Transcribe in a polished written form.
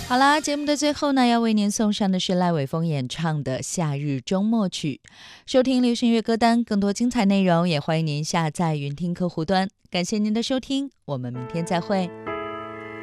好啦，节目的最后呢，要为您送上的是赖伟峰演唱的《夏日周末曲》。收听流行乐歌单，更多精彩内容也欢迎您下载云听客户端。感谢您的收听，我们明天再会。